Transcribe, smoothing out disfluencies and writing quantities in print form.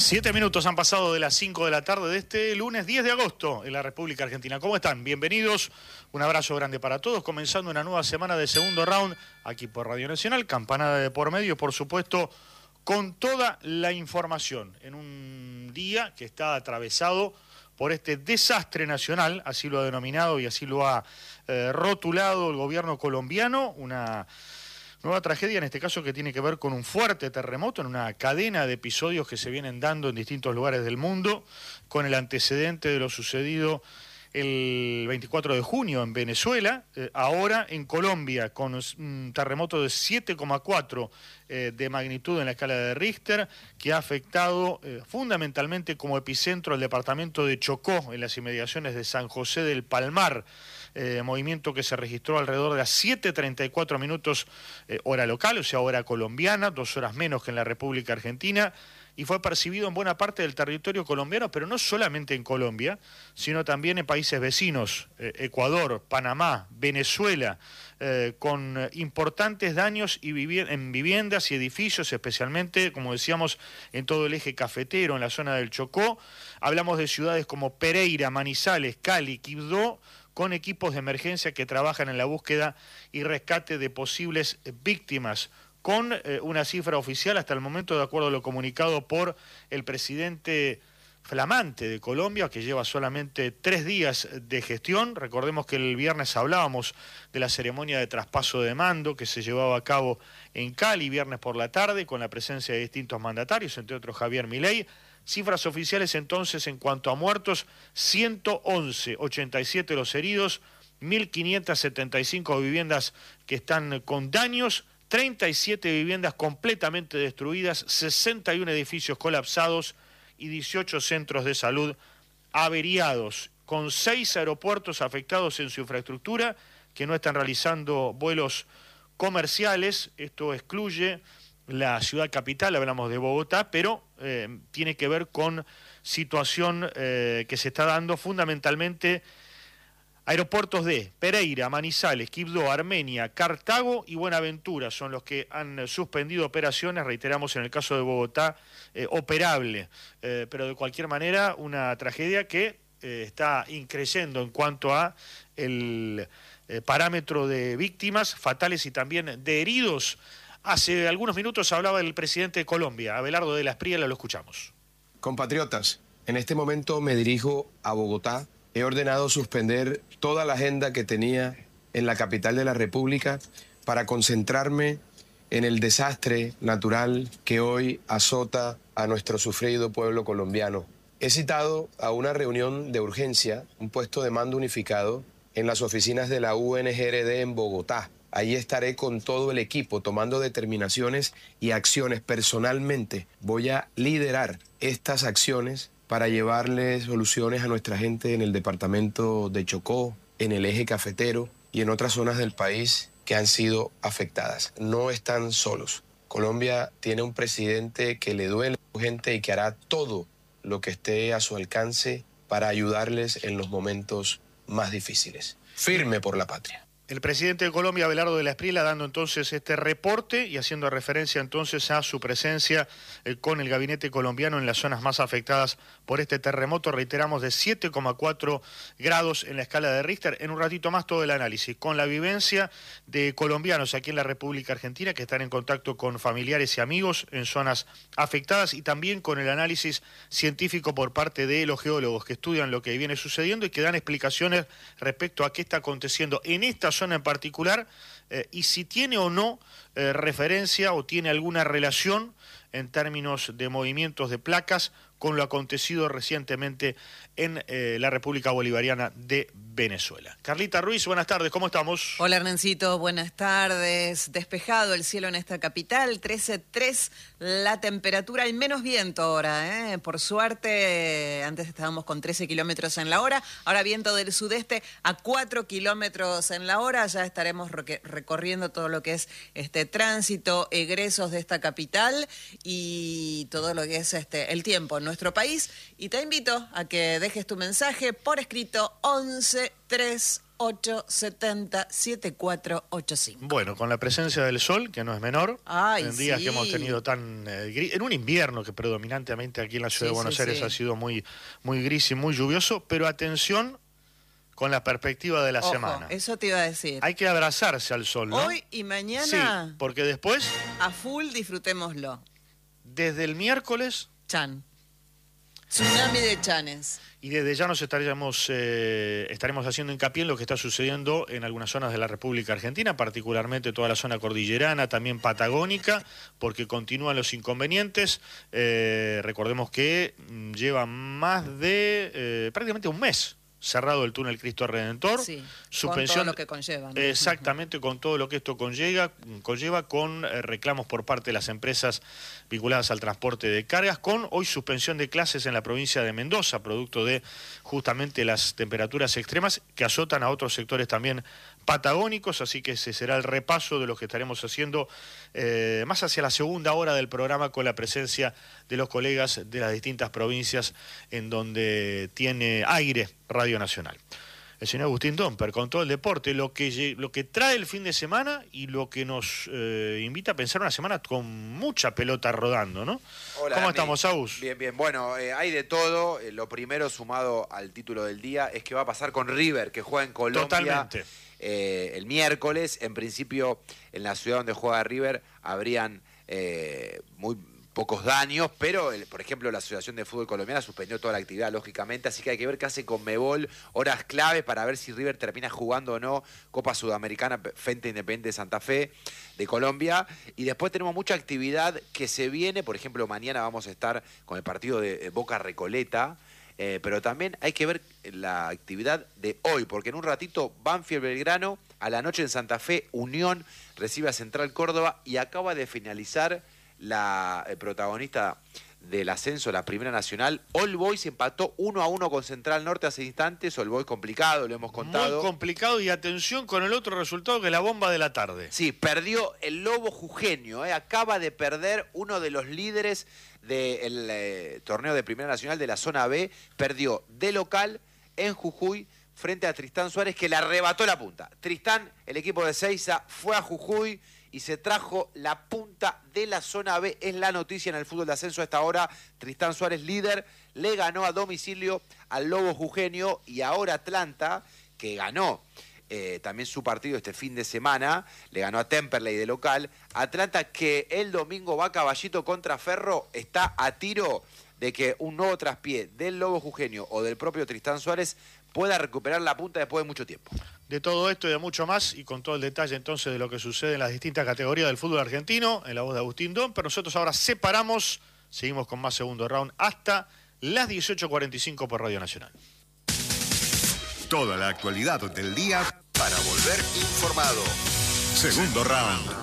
7 minutos han pasado de las 5 de la tarde de este lunes 10 de agosto en la República Argentina. ¿Cómo están? Bienvenidos. Un abrazo grande para todos. Comenzando una nueva semana de segundo round aquí por Radio Nacional. Campanada de por medio, por supuesto, con toda la información. En un día que está atravesado por este desastre nacional, así lo ha denominado y así lo ha rotulado el gobierno colombiano. Una nueva tragedia, en este caso, que tiene que ver con un fuerte terremoto en una cadena de episodios que se vienen dando en distintos lugares del mundo, con el antecedente de lo sucedido el 24 de junio en Venezuela, ahora en Colombia, con un terremoto de 7,4 de magnitud en la escala de Richter, que ha afectado fundamentalmente como epicentro al departamento de Chocó, en las inmediaciones de San José del Palmar. Movimiento que se registró alrededor de las 7:34 minutos hora local, o sea, hora colombiana, 2 horas menos que en la República Argentina, y fue percibido en buena parte del territorio colombiano, pero no solamente en Colombia, sino también en países vecinos, Ecuador, Panamá, Venezuela, con importantes daños en viviendas y edificios, especialmente, como decíamos, en todo el eje cafetero, en la zona del Chocó. Hablamos de ciudades como Pereira, Manizales, Cali, Quibdó, con equipos de emergencia que trabajan en la búsqueda y rescate de posibles víctimas, con una cifra oficial hasta el momento, de acuerdo a lo comunicado por el presidente flamante de Colombia, que lleva solamente 3 días de gestión. Recordemos que el viernes hablábamos de la ceremonia de traspaso de mando que se llevaba a cabo en Cali, viernes por la tarde, con la presencia de distintos mandatarios, entre otros Javier Milei. Cifras oficiales entonces en cuanto a muertos: 111, 87 los heridos, 1.575 viviendas que están con daños, 37 viviendas completamente destruidas, 61 edificios colapsados y 18 centros de salud averiados, con 6 aeropuertos afectados en su infraestructura que no están realizando vuelos comerciales. Esto excluye la ciudad capital, hablamos de Bogotá, pero tiene que ver con situación que se está dando fundamentalmente. Aeropuertos de Pereira, Manizales, Quibdó, Armenia, Cartago y Buenaventura son los que han suspendido operaciones, reiteramos en el caso de Bogotá, operable. Pero de cualquier manera, una tragedia que está increciendo en cuanto a el parámetro de víctimas fatales y también de heridos. Hace algunos minutos hablaba el presidente de Colombia, Abelardo de la Espriella, lo escuchamos. Compatriotas, en este momento me dirijo a Bogotá. He ordenado suspender toda la agenda que tenía en la capital de la República para concentrarme en el desastre natural que hoy azota a nuestro sufrido pueblo colombiano. He citado a una reunión de urgencia, un puesto de mando unificado, en las oficinas de la UNGRD en Bogotá. Allí estaré con todo el equipo tomando determinaciones y acciones. Personalmente voy a liderar estas acciones para llevarle soluciones a nuestra gente en el departamento de Chocó, en el eje cafetero y en otras zonas del país que han sido afectadas. No están solos. Colombia tiene un presidente que le duele a su gente y que hará todo lo que esté a su alcance para ayudarles en los momentos más difíciles. Firme por la patria. El presidente de Colombia, Abelardo de la Espriella, dando entonces este reporte y haciendo referencia entonces a su presencia con el gabinete colombiano en las zonas más afectadas por este terremoto, reiteramos, de 7,4 grados en la escala de Richter. En un ratito más todo el análisis, con la vivencia de colombianos aquí en la República Argentina que están en contacto con familiares y amigos en zonas afectadas, y también con el análisis científico por parte de los geólogos que estudian lo que viene sucediendo y que dan explicaciones respecto a qué está aconteciendo en esta zona en particular, y si tiene o no referencia o tiene alguna relación en términos de movimientos de placas con lo acontecido recientemente en la República Bolivariana de Venezuela. Carlita Ruiz, buenas tardes, ¿cómo estamos? Hola Hernancito, buenas tardes. Despejado el cielo en esta capital, 13,3 la temperatura, y menos viento ahora, ¿eh? Por suerte, antes estábamos con 13 kilómetros en la hora, ahora viento del sudeste a 4 kilómetros en la hora. Ya estaremos recorriendo todo lo que es este tránsito, egresos de esta capital y todo lo que es el tiempo en nuestro país. Y te invito a que dejes tu mensaje por escrito 11 3 870 7485. Bueno, con la presencia del sol, que no es menor, Ay, en días sí. que hemos tenido tan gris, en un invierno que predominantemente aquí en la ciudad de Buenos Aires ha sido muy, muy gris y muy lluvioso, pero atención con la perspectiva de la Ojo, semana. eso te iba a decir. Hay que abrazarse al sol, ¿no? Hoy y mañana, Sí, porque después, a full disfrutémoslo. desde el miércoles, Chan. Tsunami de chanes. y desde ya nos estaremos haciendo hincapié en lo que está sucediendo en algunas zonas de la República Argentina, particularmente toda la zona cordillerana, también patagónica, porque continúan los inconvenientes. Recordemos que lleva más de prácticamente un mes cerrado el túnel Cristo Redentor. Sí, suspensión, con todo lo que conlleva, ¿no? Exactamente, con todo lo que esto conlleva con reclamos por parte de las empresas vinculadas al transporte de cargas, con hoy suspensión de clases en la provincia de Mendoza, producto de justamente las temperaturas extremas que azotan a otros sectores también patagónicos, así que ese será el repaso de lo que estaremos haciendo más hacia la segunda hora del programa, con la presencia de los colegas de las distintas provincias en donde tiene aire Radio Nacional. El señor Agustín Domper con todo el deporte, lo que trae el fin de semana y lo que nos invita a pensar una semana con mucha pelota rodando, ¿no? Hola, ¿Cómo Dani. estamos, Agus? Bien, bien. Bueno, hay de todo. Lo primero, sumado al título del día, es que va a pasar con River, que juega en Colombia. Totalmente. El miércoles. En principio, en la ciudad donde juega River, habrían muy pocos daños, pero, por ejemplo, la Asociación de Fútbol Colombiana suspendió toda la actividad, lógicamente, así que hay que ver qué hace Conmebol, horas clave para ver si River termina jugando o no Copa Sudamericana frente a Independiente de Santa Fe de Colombia, y después tenemos mucha actividad que se viene. Por ejemplo, mañana vamos a estar con el partido de Boca Recoleta, pero también hay que ver la actividad de hoy, porque en un ratito Banfield Belgrano, a la noche en Santa Fe, Unión recibe a Central Córdoba, y acaba de finalizar la protagonista del ascenso, la Primera Nacional. All Boys empató 1-1 con Central Norte hace instantes. All Boys complicado, lo hemos contado. Muy complicado, y atención con el otro resultado, que la bomba de la tarde. Sí, perdió el Lobo Jujeño, acaba de perder uno de los líderes del torneo de Primera Nacional de la zona B, perdió de local en Jujuy frente a Tristán Suárez, que le arrebató la punta. Tristán, el equipo de Seiza, fue a Jujuy y se trajo la punta de la zona B. Es la noticia en el fútbol de ascenso a esta hora. Tristán Suárez, líder, le ganó a domicilio al Lobo Jujeño, y ahora Atlanta, que ganó también su partido este fin de semana, le ganó a Temperley de local. Atlanta, que el domingo va a caballito contra Ferro, está a tiro de que un nuevo traspié del Lobo Jujeño o del propio Tristán Suárez pueda recuperar la punta después de mucho tiempo. De todo esto y de mucho más, y con todo el detalle entonces de lo que sucede en las distintas categorías del fútbol argentino, en la voz de Agustín Dom, pero nosotros ahora separamos, seguimos con más segundo round hasta las 18:45 por Radio Nacional. Toda la actualidad del día para volver informado. Segundo round.